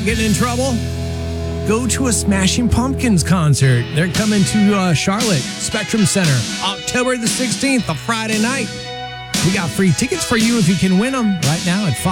not getting in trouble? Go to a Smashing Pumpkins concert. They're coming to Charlotte, Spectrum Center, October the 16th, a Friday night. We got free tickets for you if you can win them right now at 5.